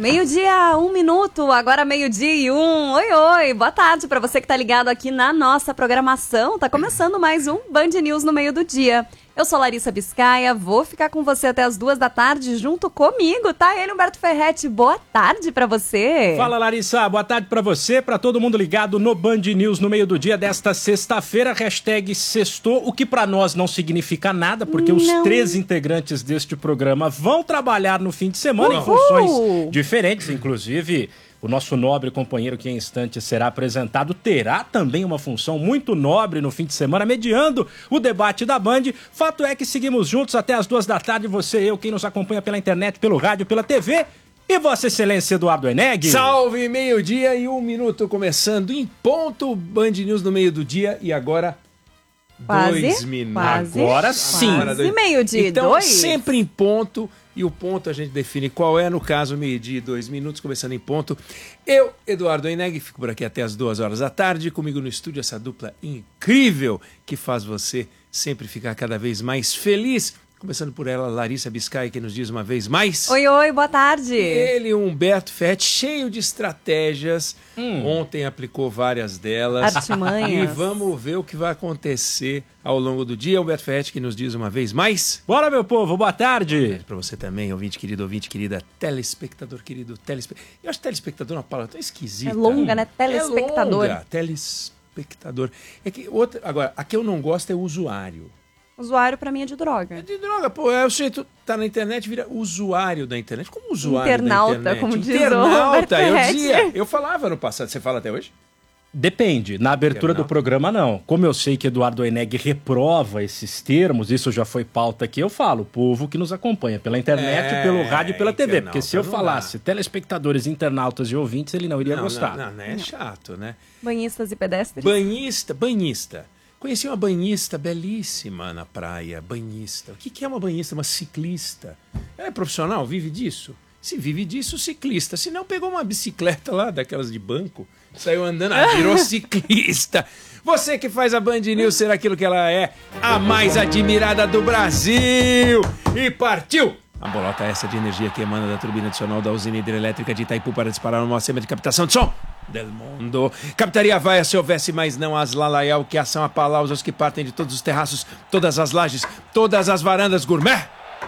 Meio-dia, 1 minuto, agora meio-dia e 1. Oi, oi, boa tarde para você que tá ligado aqui na nossa programação. Tá começando mais um Band News no meio do dia. Eu sou Larissa Biscaia, vou ficar com você até as 2 da tarde junto comigo, tá? Ele, Humberto Ferretti, boa tarde pra você. Fala, Larissa, boa tarde pra você, pra todo mundo ligado no Band News no meio do dia desta sexta-feira, hashtag sextou, o que pra nós não significa nada, porque os 3 integrantes deste programa vão trabalhar no fim de semana em funções diferentes, inclusive... O nosso nobre companheiro que em instantes será apresentado terá também uma função muito nobre no fim de semana, mediando o debate da Band. Fato é que seguimos juntos até as 2 da tarde, você e eu, quem nos acompanha pela internet, pelo rádio, pela TV. E Vossa Excelência Eduardo Eneg. Salve, meio-dia e 1 minuto, começando em ponto, Band News no meio do dia e agora... Quase, 2 minutos. quase, agora sim. Quase meio-dia e 2. Então, sempre em ponto... E o ponto a gente define qual é, no caso, meio-dia e 2 minutos, começando em ponto. Eu, Eduardo Eneg, fico por aqui até as 2 horas da tarde. Comigo no estúdio, essa dupla incrível que faz você sempre ficar cada vez mais feliz. Começando por ela, Larissa Biscaia, que nos diz uma vez mais... Oi, oi, boa tarde. Ele, Humberto Ferretti, cheio de estratégias. Ontem aplicou várias delas. Artimanhas. E vamos ver o que vai acontecer ao longo do dia. Humberto Ferretti, que nos diz uma vez mais... Bora, meu povo, boa tarde. Para você também, ouvinte querida, telespectador querido, Eu acho telespectador uma palavra tão esquisita. É longa, né? Telespectador. É longa, telespectador. É que agora, a que eu não gosto é usuário. Usuário pra mim é de droga. É de droga, pô. É o sujeito tá na internet, vira usuário da internet. Como usuário internauta, da internet? como diz o internauta, eu Ferretti. dizia. Eu falava no passado. Você fala até hoje? Depende, na abertura do programa não. Como eu sei que Eduardo Eneg reprova esses termos, isso já foi pauta aqui, eu falo, o povo que nos acompanha pela internet, pelo rádio e pela TV. Porque se eu falasse telespectadores, internautas e ouvintes, ele não iria gostar. Não, é chato, né? Banhistas e pedestres? Banhista. Conheci uma banhista belíssima na praia, banhista. O que é uma banhista? Uma ciclista. Ela é profissional? Vive disso? Se vive disso, ciclista. Se não, pegou uma bicicleta lá, daquelas de banco, saiu andando, virou ciclista. Você que faz a Band News ser aquilo que ela é, a mais admirada do Brasil. E partiu! A bolota essa de energia que emana da turbina adicional da usina hidrelétrica de Itaipu para disparar uma sistema de captação de som del mundo. Captaria vaia se houvesse, mas não as lalaial, que ação a palau, os que partem de todos os terraços, todas as lajes, todas as varandas gourmet.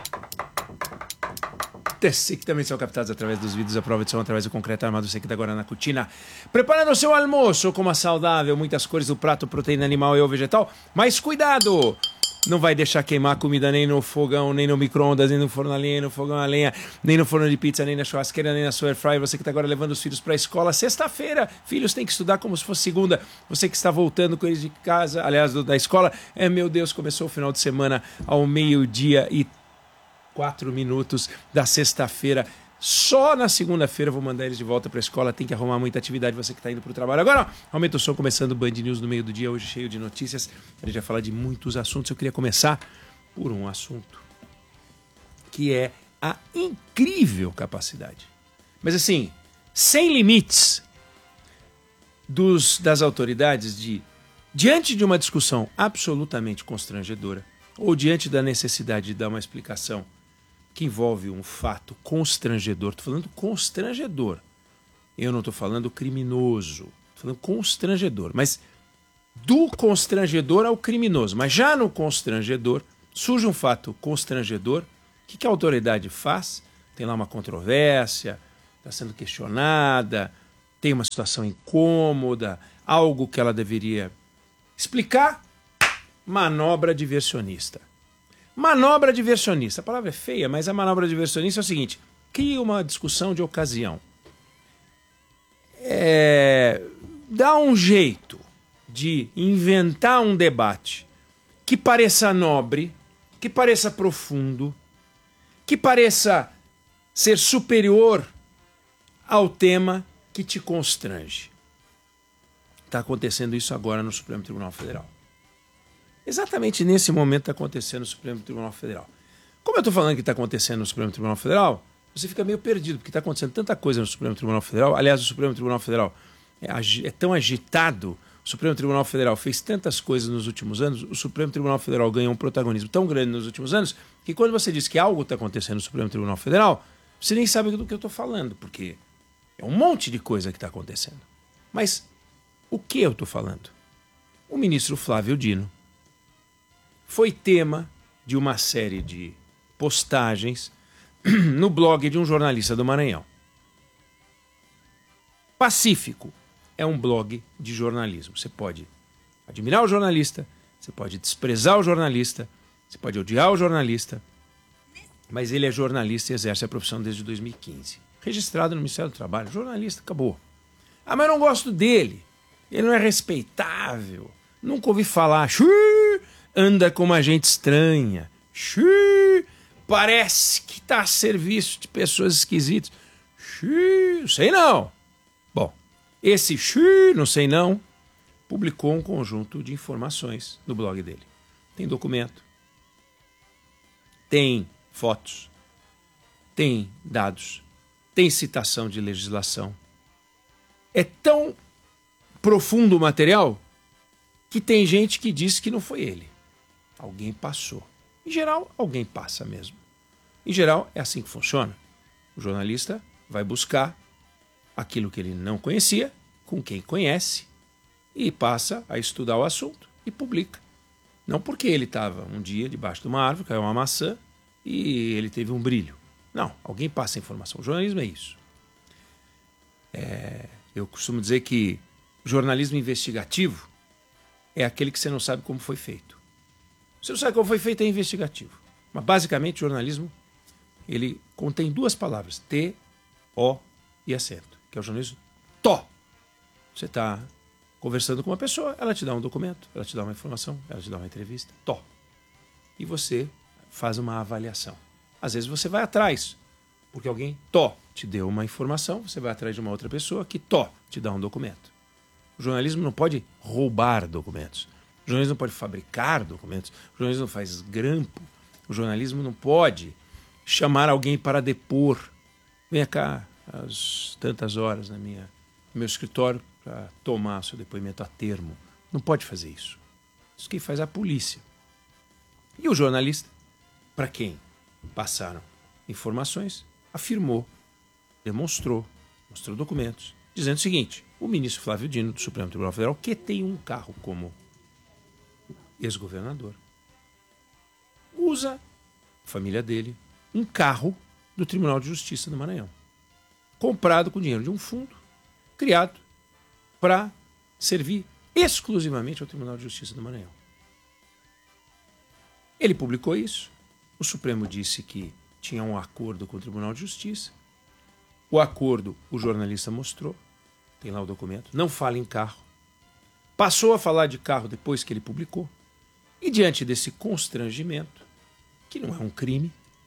Teci que também são captados através dos vidros à prova de som, através do concreto armado seco da Guaraná Cucina. Preparando o seu almoço com uma saudável, muitas cores do prato, proteína animal e ou vegetal. Mas cuidado! Não vai deixar queimar a comida nem no fogão, nem no micro-ondas, nem no forno a lenha, nem no fogão a lenha, nem no forno de pizza, nem na churrasqueira, nem na sua air fryer. Você que está agora levando os filhos para a escola, sexta-feira, filhos têm que estudar como se fosse segunda. Você que está voltando com eles de casa, aliás, da escola, meu Deus, começou o final de semana ao meio-dia e 4 minutos da sexta-feira. Só na segunda-feira eu vou mandar eles de volta para a escola. Tem que arrumar muita atividade, você que está indo para o trabalho. Agora, aumenta o som, começando o Band News no meio do dia, hoje cheio de notícias. A gente vai falar de muitos assuntos. Eu queria começar por um assunto que é a incrível capacidade, mas assim, sem limites, das autoridades de, diante de uma discussão absolutamente constrangedora, ou diante da necessidade de dar uma explicação que envolve um fato constrangedor. Estou falando constrangedor. Eu não estou falando criminoso. Estou falando constrangedor. Mas do constrangedor ao criminoso. Mas já no constrangedor, surge um fato constrangedor. O que a autoridade faz? Tem lá uma controvérsia, está sendo questionada, tem uma situação incômoda, algo que ela deveria explicar. Manobra diversionista. Manobra diversionista. A palavra é feia, mas a manobra diversionista é o seguinte: cria uma discussão de ocasião. Dá um jeito de inventar um debate que pareça nobre, que pareça profundo, que pareça ser superior ao tema que te constrange. Está acontecendo isso agora no Supremo Tribunal Federal. Exatamente nesse momento está acontecendo no Supremo Tribunal Federal. Como eu estou falando que está acontecendo no Supremo Tribunal Federal, você fica meio perdido, porque está acontecendo tanta coisa no Supremo Tribunal Federal. Aliás, o Supremo Tribunal Federal é tão agitado, o Supremo Tribunal Federal fez tantas coisas nos últimos anos, o Supremo Tribunal Federal ganhou um protagonismo tão grande nos últimos anos, que quando você diz que algo está acontecendo no Supremo Tribunal Federal, você nem sabe do que eu estou falando, porque é um monte de coisa que está acontecendo. Mas o que eu estou falando? O ministro Flávio Dino foi tema de uma série de postagens no blog de um jornalista do Maranhão. Pacífico é um blog de jornalismo. Você pode admirar o jornalista, você pode desprezar o jornalista, você pode odiar o jornalista, mas ele é jornalista e exerce a profissão desde 2015. Registrado no Ministério do Trabalho, jornalista, acabou. Ah, mas eu não gosto dele. Ele não é respeitável. Nunca ouvi falar. Anda com uma gente estranha. Parece que está a serviço de pessoas esquisitas. Sei não. Bom, esse não sei não publicou um conjunto de informações no blog dele. Tem documento, tem fotos, tem dados, tem citação de legislação. É tão profundo o material que tem gente que diz que não foi ele. Alguém passou. Em geral, alguém passa mesmo. Em geral, é assim que funciona. O jornalista vai buscar aquilo que ele não conhecia, com quem conhece, e passa a estudar o assunto e publica. Não porque ele estava um dia debaixo de uma árvore, caiu uma maçã e ele teve um brilho. Não, alguém passa a informação. O jornalismo é isso. Eu costumo dizer que jornalismo investigativo é aquele que você não sabe como foi feito. Você não sabe como foi feito, é investigativo. Mas basicamente o jornalismo ele contém duas palavras, T, O e acento, que é o jornalismo TO. Você está conversando com uma pessoa, ela te dá um documento, ela te dá uma informação, ela te dá uma entrevista, TO. E você faz uma avaliação. Às vezes você vai atrás, porque alguém te deu uma informação, você vai atrás de uma outra pessoa que te dá um documento. O jornalismo não pode roubar documentos. O jornalismo não pode fabricar documentos. O jornalismo não faz grampo. O jornalismo não pode chamar alguém para depor. Venha cá às tantas horas no meu escritório para tomar seu depoimento a termo. Não pode fazer isso. Isso quem faz é a polícia. E o jornalista, para quem passaram informações, afirmou, mostrou documentos, dizendo o seguinte: o ministro Flávio Dino, do Supremo Tribunal Federal, que tem um carro como ex-governador, usa, a família dele, um carro do Tribunal de Justiça do Maranhão, comprado com dinheiro de um fundo, criado para servir exclusivamente ao Tribunal de Justiça do Maranhão. Ele publicou isso, o Supremo disse que tinha um acordo com o Tribunal de Justiça, o acordo o jornalista mostrou, tem lá o documento, não fala em carro, passou a falar de carro depois que ele publicou, e diante desse constrangimento, que não é um crime,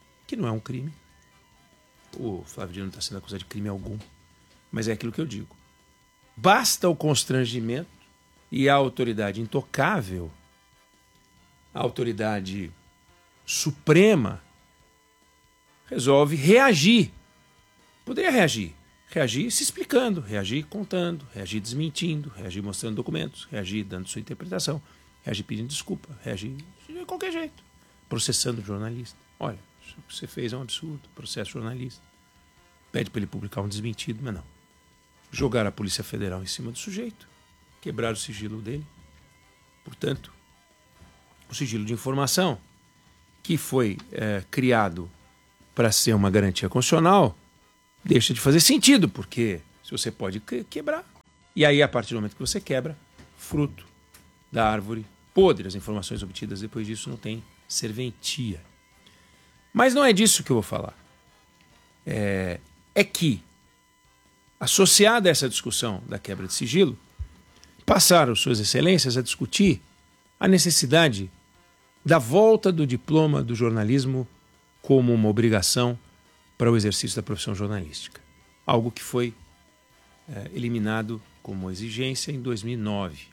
o Flávio Dino não está sendo acusado de crime algum, mas é aquilo que eu digo. Basta o constrangimento e a autoridade intocável, a autoridade suprema, resolve reagir. Poderia reagir se explicando, reagir contando, reagir desmentindo, reagir mostrando documentos, reagir dando sua interpretação, reagir pedindo desculpa, reagir de qualquer jeito, processando o jornalista. Olha, o que você fez é um absurdo, processo jornalista. Pede para ele publicar um desmentido, mas não. Jogar a Polícia Federal em cima do sujeito, quebrar o sigilo dele. Portanto, o sigilo de informação, que foi criado para ser uma garantia constitucional, deixa de fazer sentido, porque se você pode quebrar, e aí a partir do momento que você quebra, fruto da árvore podre, as informações obtidas depois disso não tem serventia. Mas não é disso que eu vou falar. É que, associada a essa discussão da quebra de sigilo, passaram suas excelências a discutir a necessidade da volta do diploma do jornalismo como uma obrigação para o exercício da profissão jornalística. Algo que foi eliminado como exigência em 2009.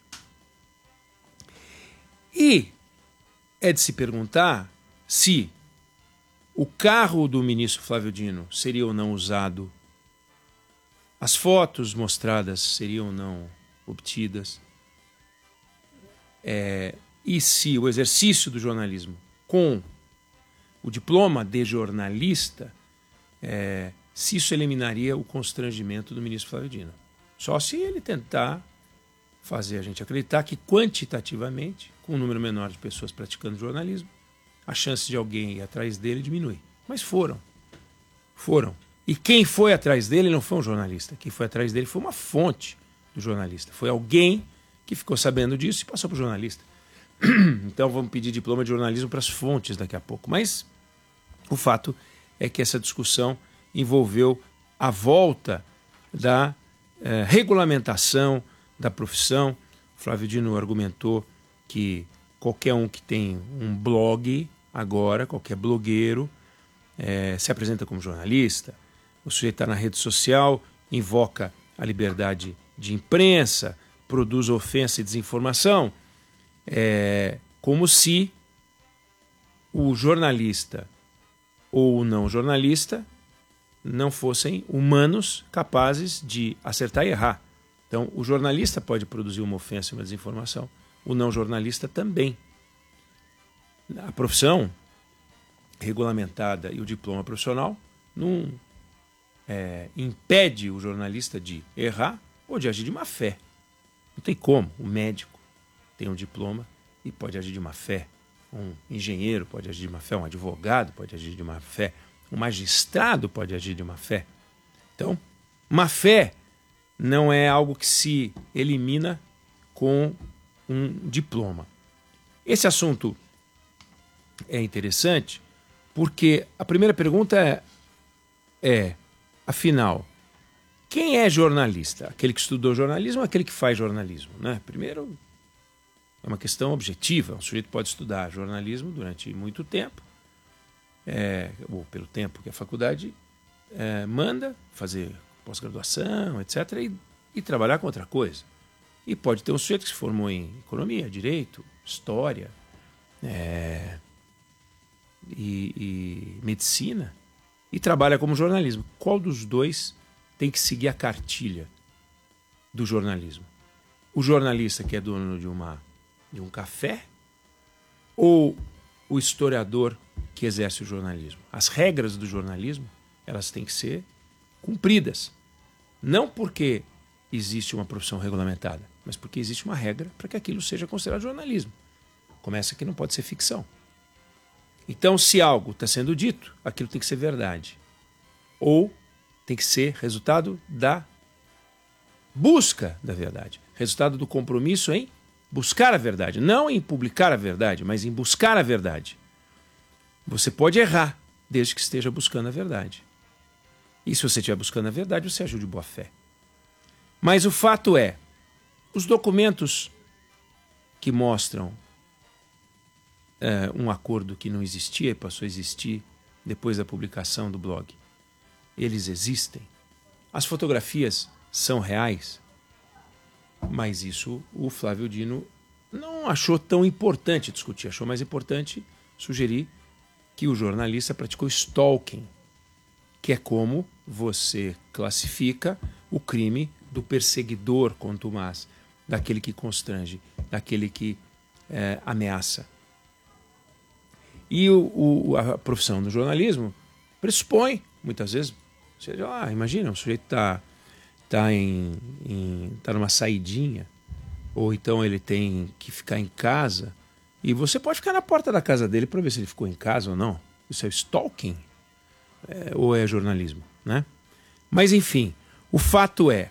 E é de se perguntar se o carro do ministro Flávio Dino seria ou não usado, as fotos mostradas seriam ou não obtidas, e se o exercício do jornalismo com o diploma de jornalista se isso eliminaria o constrangimento do ministro Flávio Dino. Só se ele tentar fazer a gente acreditar que quantitativamente, com um número menor de pessoas praticando jornalismo, a chance de alguém ir atrás dele diminui. Mas foram. E quem foi atrás dele não foi um jornalista. Quem foi atrás dele foi uma fonte do jornalista. Foi alguém que ficou sabendo disso e passou para o jornalista. Então vamos pedir diploma de jornalismo para as fontes daqui a pouco. Mas o fato é que essa discussão envolveu a volta da regulamentação da profissão. Flávio Dino argumentou que qualquer um que tem um blog agora, qualquer blogueiro, se apresenta como jornalista. O sujeito está na rede social, invoca a liberdade de imprensa, produz ofensa e desinformação, como se o jornalista ou o não jornalista não fossem humanos capazes de acertar e errar. Então, o jornalista pode produzir uma ofensa e uma desinformação, o não jornalista também. A profissão regulamentada e o diploma profissional não impede o jornalista de errar ou de agir de má fé. Não tem como. O médico tem um diploma e pode agir de má fé. Um engenheiro pode agir de má fé. Um advogado pode agir de má fé. Um magistrado pode agir de má fé. Então, má fé não é algo que se elimina com um diploma. Esse assunto é interessante porque a primeira pergunta é, afinal, quem é jornalista? Aquele que estudou jornalismo ou aquele que faz jornalismo, né? Primeiro, é uma questão objetiva. Um sujeito pode estudar jornalismo durante muito tempo, ou pelo tempo que a faculdade manda, fazer pós-graduação, etc., e trabalhar com outra coisa. E pode ter um sujeito que se formou em economia, direito, história, e medicina, e trabalha como jornalismo. Qual dos dois tem que seguir a cartilha do jornalismo? O jornalista que é dono de um café ou o historiador que exerce o jornalismo? As regras do jornalismo, elas têm que ser cumpridas. Não porque existe uma profissão regulamentada, mas porque existe uma regra para que aquilo seja considerado jornalismo. Começa que não pode ser ficção. Então, se algo está sendo dito, aquilo tem que ser verdade. Ou tem que ser resultado da busca da verdade. Resultado do compromisso em buscar a verdade. Não em publicar a verdade, mas em buscar a verdade. Você pode errar, desde que esteja buscando a verdade. E se você estiver buscando a verdade, você agiu de boa fé. Mas o fato é, os documentos que mostram um acordo que não existia e passou a existir depois da publicação do blog, eles existem. As fotografias são reais, mas isso o Flávio Dino não achou tão importante discutir. Achou mais importante sugerir que o jornalista praticou stalking, que é como você classifica o crime do perseguidor contumaz, daquele que constrange, daquele que ameaça. E a profissão do jornalismo pressupõe, muitas vezes, imagina, um sujeito tá numa saidinha, ou então ele tem que ficar em casa, e você pode ficar na porta da casa dele para ver se ele ficou em casa ou não. Isso é stalking? Ou é jornalismo, né? Mas, enfim, o fato é,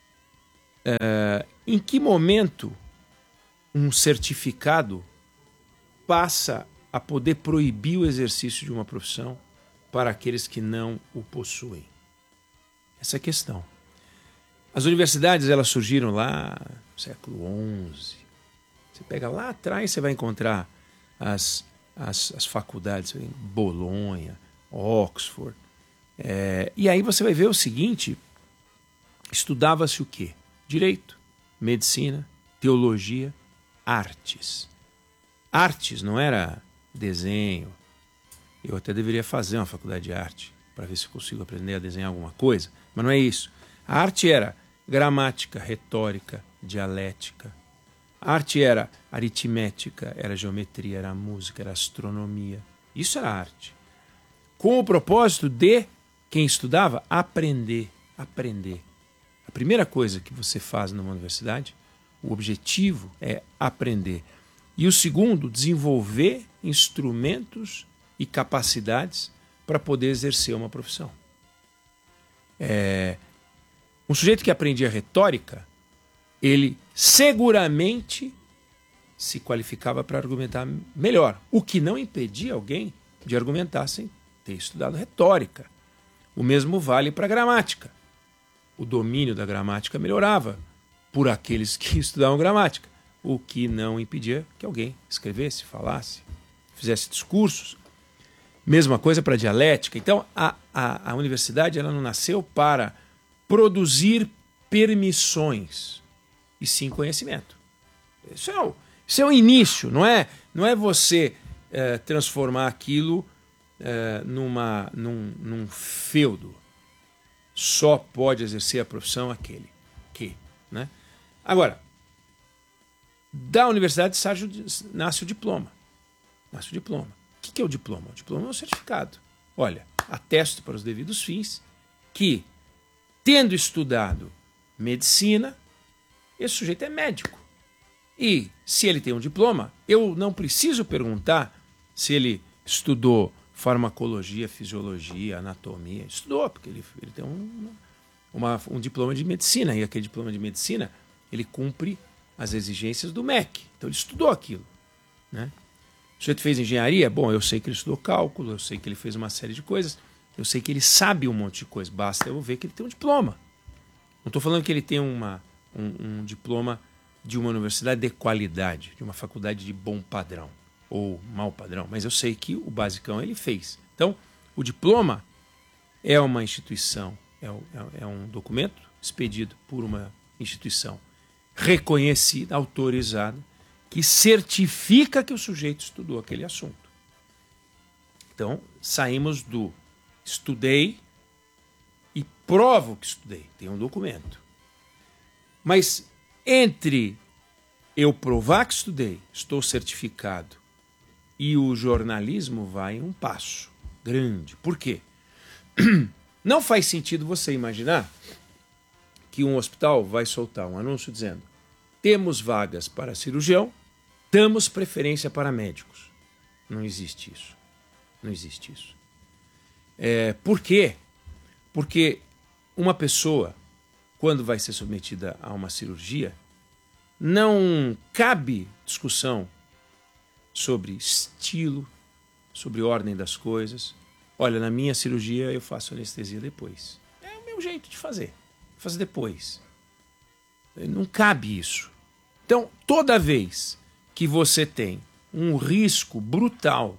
em que momento um certificado passa a poder proibir o exercício de uma profissão para aqueles que não o possuem? Essa é a questão. As universidades, elas surgiram lá no século XI. Você pega lá atrás, você vai encontrar as faculdades em Bolonha, Oxford. E aí você vai ver o seguinte, estudava-se o quê? Direito, medicina, teologia, artes. Artes não era desenho. Eu até deveria fazer uma faculdade de arte para ver se eu consigo aprender a desenhar alguma coisa, mas não é isso. A arte era gramática, retórica, dialética. A arte era aritmética, era geometria, era música, era astronomia. Isso era arte. Com o propósito de quem estudava? Aprender. A primeira coisa que você faz numa universidade, o objetivo é aprender. E o segundo, desenvolver instrumentos e capacidades para poder exercer uma profissão. Um sujeito que aprendia retórica, ele seguramente se qualificava para argumentar melhor, o que não impedia alguém de argumentar sem ter estudado retórica. O mesmo vale para a gramática. O domínio da gramática melhorava por aqueles que estudavam gramática, o que não impedia que alguém escrevesse, falasse, fizesse discursos. Mesma coisa para a dialética. Então, a universidade ela não nasceu para produzir permissões, e sim conhecimento. Isso é o início, não é você transformar aquilo num feudo. Só pode exercer a profissão aquele que. Né? Agora, da universidade nasce o diploma. O que é o diploma? O diploma é um certificado. Olha, atesto para os devidos fins que, tendo estudado medicina, esse sujeito é médico. E se ele tem um diploma, eu não preciso perguntar se ele estudou farmacologia, fisiologia, anatomia. Estudou, porque ele tem um diploma de medicina. E aquele diploma de medicina, ele cumpre as exigências do MEC. Então ele estudou aquilo. Né? O sujeito fez engenharia, bom, eu sei que ele estudou cálculo, eu sei que ele fez uma série de coisas, eu sei que ele sabe um monte de coisa, basta eu ver que ele tem um diploma. Não estou falando que ele tem um diploma de uma universidade de qualidade, de uma faculdade de bom padrão ou mau padrão, mas eu sei que o basicão ele fez. Então, o diploma é uma instituição, é um documento expedido por uma instituição reconhecida, autorizada, que certifica que o sujeito estudou aquele assunto. Então, saímos do estudei e provo que estudei. Tem um documento. Mas entre eu provar que estudei, estou certificado, e o jornalismo vai um passo grande. Por quê? Não faz sentido você imaginar que um hospital vai soltar um anúncio dizendo: temos vagas para cirurgião, damos preferência para médicos. Não existe isso. Não existe isso. Por quê? Porque uma pessoa, quando vai ser submetida a uma cirurgia, não cabe discussão sobre estilo, sobre ordem das coisas. Olha, na minha cirurgia eu faço anestesia depois. É o meu jeito de fazer. Vou fazer depois. Não cabe isso. Então, toda vez que você tem um risco brutal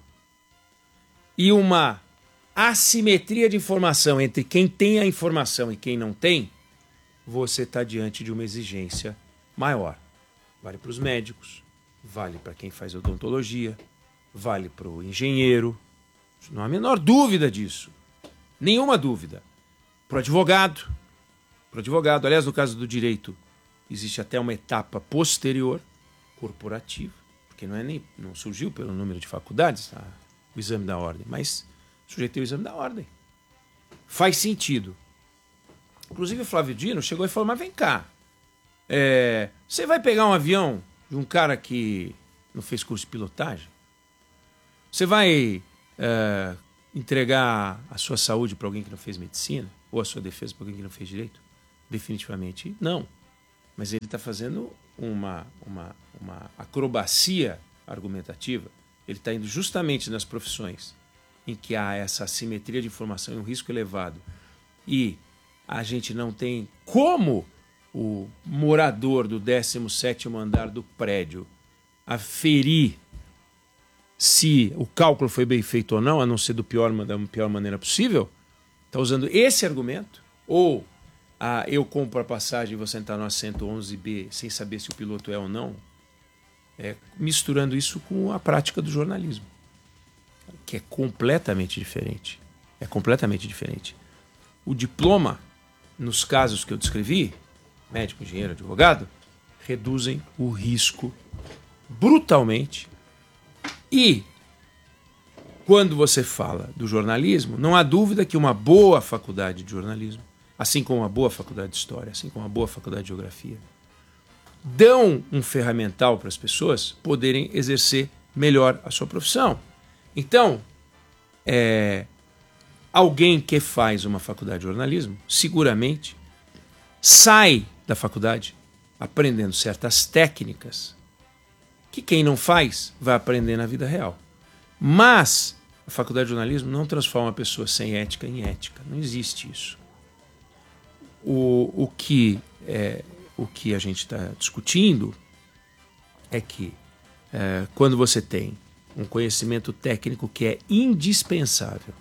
e uma assimetria de informação entre quem tem a informação e quem não tem, você está diante de uma exigência maior. Vale para os médicos, vale para quem faz odontologia, vale para o engenheiro, não há a menor dúvida disso. Nenhuma dúvida. Para o advogado. Aliás, no caso do direito, existe até uma etapa posterior, corporativa, porque não surgiu pelo número de faculdades o exame da ordem, mas o sujeito tem o exame da ordem. Faz sentido. Inclusive o Flávio Dino chegou e falou: mas vem cá, você vai pegar um avião de um cara que não fez curso de pilotagem? Você vai entregar a sua saúde para alguém que não fez medicina? Ou a sua defesa para alguém que não fez direito? Definitivamente não. Mas ele está fazendo uma acrobacia argumentativa. Ele está indo justamente nas profissões em que há essa assimetria de informação e um risco elevado. E a gente não tem como o morador do 17º andar do prédio aferir se o cálculo foi bem feito ou não, a não ser da pior maneira possível. Está usando esse argumento. Ou eu compro a passagem e vou sentar no assento 11B sem saber se o piloto é ou não. Misturando isso com a prática do jornalismo, que é completamente diferente. É completamente diferente. O diploma, nos casos que eu descrevi, médico, engenheiro, advogado, reduzem o risco brutalmente e quando você fala do jornalismo, não há dúvida que uma boa faculdade de jornalismo, assim como uma boa faculdade de história, assim como uma boa faculdade de geografia, dão um ferramental para as pessoas poderem exercer melhor a sua profissão. Então, alguém que faz uma faculdade de jornalismo, seguramente, sai da faculdade aprendendo certas técnicas que quem não faz vai aprender na vida real. Mas a faculdade de jornalismo não transforma a pessoa sem ética em ética. Não existe isso. O que a gente está discutindo é que quando você tem um conhecimento técnico que é indispensável,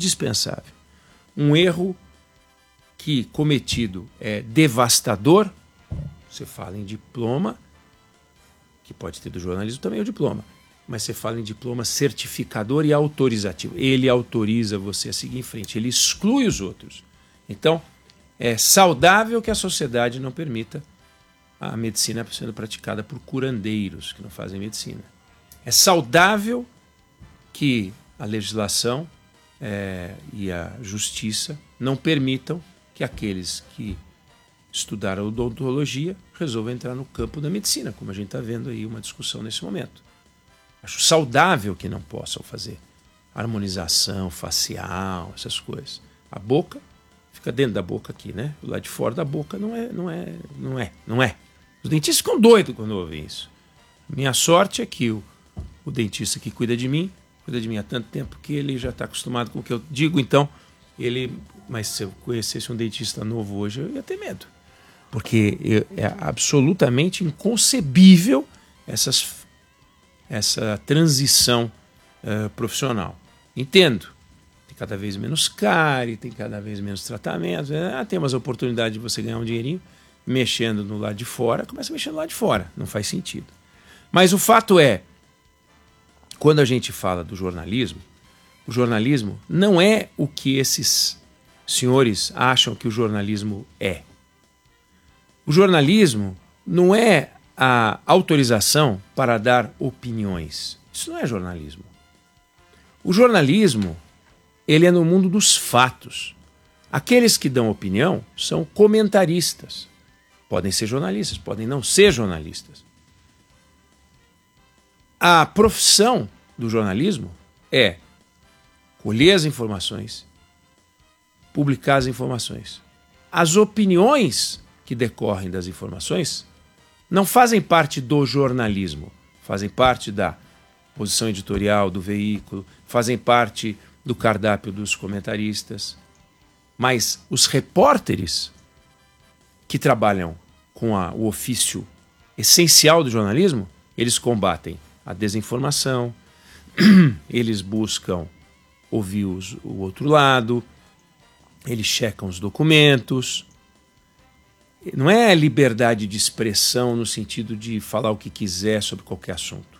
um erro que cometido é devastador, você fala em diploma, que pode ter do jornalismo também o diploma, mas você fala em diploma certificador e autorizativo. Ele autoriza você a seguir em frente, ele exclui os outros. Então, é saudável que a sociedade não permita a medicina sendo praticada por curandeiros que não fazem medicina. É saudável que a legislação e a justiça não permitam que aqueles que estudaram odontologia resolvam entrar no campo da medicina, como a gente está vendo aí uma discussão nesse momento. Acho saudável que não possam fazer harmonização facial, essas coisas. A boca fica dentro da boca aqui, né? O lado de fora da boca não é. Os dentistas ficam doidos quando ouvem isso. Minha sorte é que o dentista que cuida de mim há tanto tempo que ele já está acostumado com o que eu digo, então mas se eu conhecesse um dentista novo hoje, eu ia ter medo. Porque é absolutamente inconcebível essa transição profissional. Entendo. Tem cada vez menos cárie, tem cada vez menos tratamento. Tem umas oportunidades de você ganhar um dinheirinho mexendo no lado de fora. Começa a mexer no lado de fora. Não faz sentido. Mas o fato é, quando a gente fala do jornalismo, o jornalismo não é o que esses senhores acham que o jornalismo é. O jornalismo não é a autorização para dar opiniões. Isso não é jornalismo. O jornalismo, ele é no mundo dos fatos. Aqueles que dão opinião são comentaristas. Podem ser jornalistas, podem não ser jornalistas. A profissão do jornalismo é colher as informações, publicar as informações. As opiniões que decorrem das informações não fazem parte do jornalismo, fazem parte da posição editorial do veículo, fazem parte do cardápio dos comentaristas. Mas os repórteres que trabalham com o ofício essencial do jornalismo, eles combatem a desinformação, eles buscam ouvir o outro lado, eles checam os documentos. Não é liberdade de expressão no sentido de falar o que quiser sobre qualquer assunto.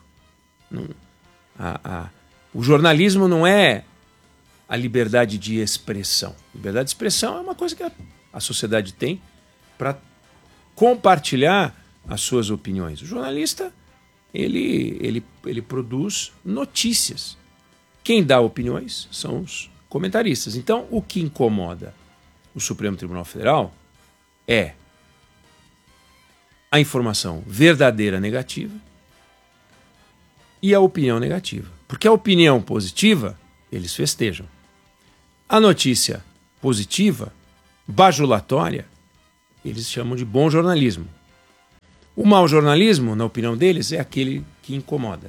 O jornalismo não é a liberdade de expressão. Liberdade de expressão é uma coisa que a sociedade tem para compartilhar as suas opiniões. O jornalista, ele produz notícias. Quem dá opiniões são os comentaristas. Então, o que incomoda o Supremo Tribunal Federal é a informação verdadeira negativa e a opinião negativa. Porque a opinião positiva, eles festejam. A notícia positiva, bajulatória, eles chamam de bom jornalismo. O mau jornalismo, na opinião deles, é aquele que incomoda.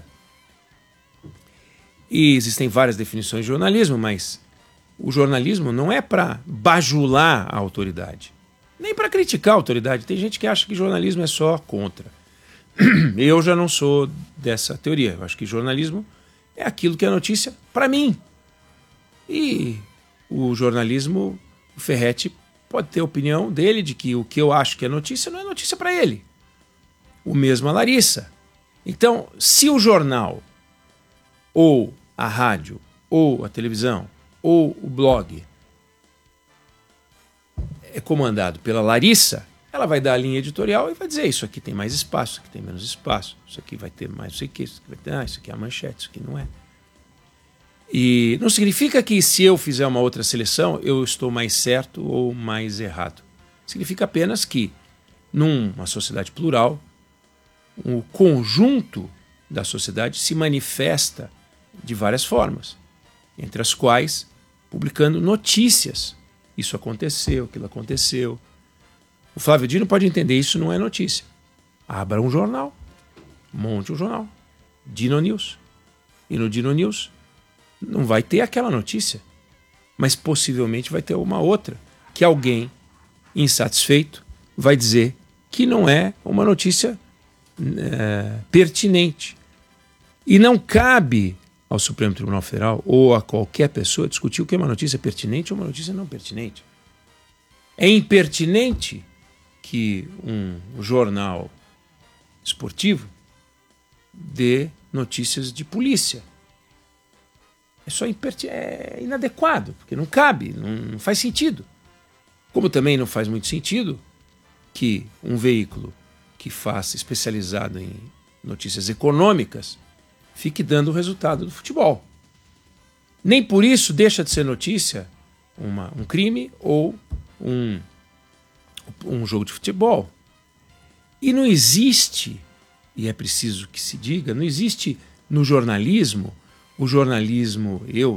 E existem várias definições de jornalismo, mas o jornalismo não é para bajular a autoridade, nem para criticar a autoridade. Tem gente que acha que jornalismo é só contra. Eu já não sou dessa teoria. Eu acho que jornalismo é aquilo que é notícia para mim. E o jornalismo, o Ferretti pode ter a opinião dele de que o que eu acho que é notícia não é notícia para ele. O mesmo a Larissa. Então, se o jornal, ou a rádio, ou a televisão, ou o blog é comandado pela Larissa, ela vai dar a linha editorial e vai dizer isso aqui tem mais espaço, isso aqui tem menos espaço, isso aqui vai ter mais não sei o que, isso aqui vai ter, isso aqui é a manchete, isso aqui não é. E não significa que se eu fizer uma outra seleção, eu estou mais certo ou mais errado. Significa apenas que, numa sociedade plural, o conjunto da sociedade se manifesta de várias formas, entre as quais publicando notícias. Isso aconteceu, aquilo aconteceu. O Flávio Dino pode entender, isso não é notícia. Abra um jornal, monte um jornal, Dino News. E no Dino News não vai ter aquela notícia, mas possivelmente vai ter uma outra, que alguém insatisfeito vai dizer que não é uma notícia pertinente. E não cabe ao Supremo Tribunal Federal ou a qualquer pessoa discutir o que é uma notícia pertinente ou uma notícia não pertinente. É impertinente que um jornal esportivo dê notícias de polícia. É inadequado, porque não cabe, não faz sentido. Como também não faz muito sentido que um veículo que faça especializado em notícias econômicas fique dando o resultado do futebol. Nem por isso deixa de ser notícia um crime ou um jogo de futebol. E não existe, e é preciso que se diga, não existe no jornalismo, o jornalismo, eu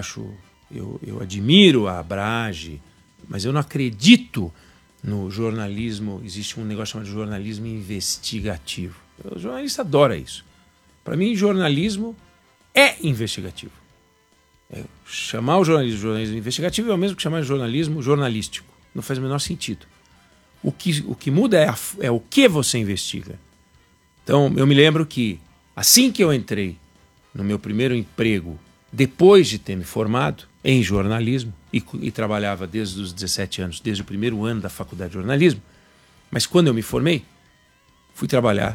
admiro a Abrage, mas eu não acredito no jornalismo, existe um negócio chamado jornalismo investigativo. O jornalista adora isso. Para mim, jornalismo é investigativo. Chamar o jornalismo de jornalismo investigativo é o mesmo que chamar de jornalismo jornalístico. Não faz o menor sentido. O que muda é o que você investiga. Então, eu me lembro que assim que eu entrei no meu primeiro emprego, depois de ter me formado em jornalismo, e trabalhava desde os 17 anos, desde o primeiro ano da faculdade de jornalismo, mas quando eu me formei, fui trabalhar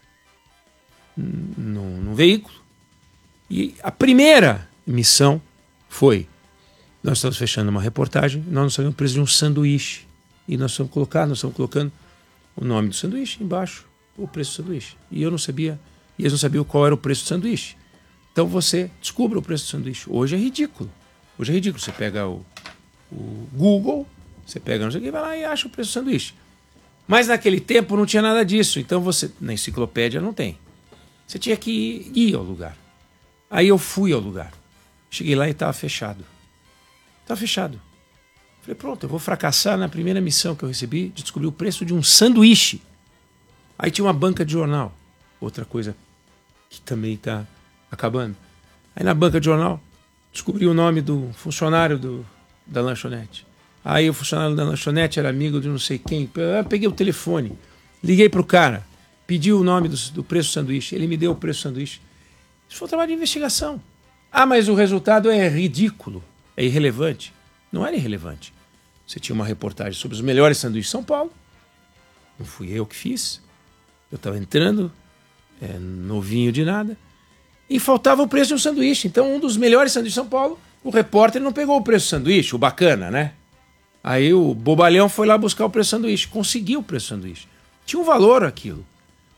num veículo, e a primeira missão foi: nós estamos fechando uma reportagem, nós estamos presos de um sanduíche, e nós estamos colocando o nome do sanduíche embaixo, o preço do sanduíche. E eu não sabia, e eles não sabiam qual era o preço do sanduíche. Então você descubra o preço do sanduíche. Hoje é ridículo. Você pega o Google, você pega não sei o que, vai lá e acha o preço do sanduíche. Mas naquele tempo não tinha nada disso. Então na enciclopédia não tem. Você tinha que ir ao lugar. Aí eu fui ao lugar. Cheguei lá e estava fechado. Estava fechado. Falei, pronto, eu vou fracassar na primeira missão que eu recebi de descobrir o preço de um sanduíche. Aí tinha uma banca de jornal. Outra coisa que também está acabando. Aí na banca de jornal, descobri o nome do funcionário da lanchonete. Aí o funcionário da lanchonete era amigo de não sei quem. Eu peguei o telefone, liguei para o cara, pedi o nome do preço do sanduíche. Ele me deu o preço do sanduíche. Isso foi um trabalho de investigação. Ah, mas o resultado é ridículo, é irrelevante. Não era irrelevante. Você tinha uma reportagem sobre os melhores sanduíches de São Paulo. Não fui eu que fiz. Eu estava entrando, novinho de nada. E faltava o preço de um sanduíche. Então, um dos melhores sanduíches de São Paulo, o repórter não pegou o preço do sanduíche, o bacana, né? Aí o bobalhão foi lá buscar o preço do sanduíche. Conseguiu o preço do sanduíche. Tinha um valor aquilo.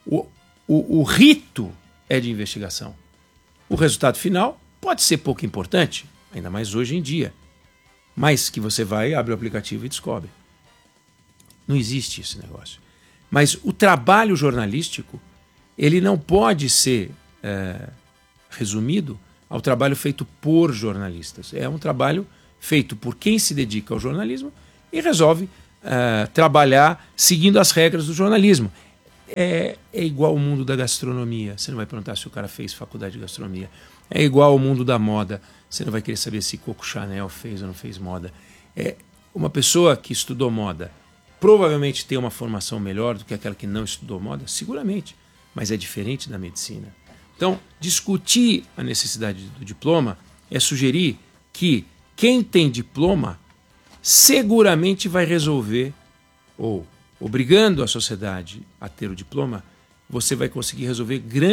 O rito é de investigação. O resultado final pode ser pouco importante, ainda mais hoje em dia. Mas que você vai, abre o aplicativo e descobre. Não existe esse negócio. Mas o trabalho jornalístico, ele não pode ser resumido ao trabalho feito por jornalistas. É um trabalho feito por quem se dedica ao jornalismo e resolve trabalhar seguindo as regras do jornalismo. É igual ao mundo da gastronomia. Você não vai perguntar se o cara fez faculdade de gastronomia. É igual ao mundo da moda. Você não vai querer saber se Coco Chanel fez ou não fez moda. Uma pessoa que estudou moda provavelmente tem uma formação melhor do que aquela que não estudou moda, seguramente, mas é diferente da medicina. Então, discutir a necessidade do diploma é sugerir que quem tem diploma seguramente vai resolver, ou obrigando a sociedade a ter o diploma, você vai conseguir resolver grandes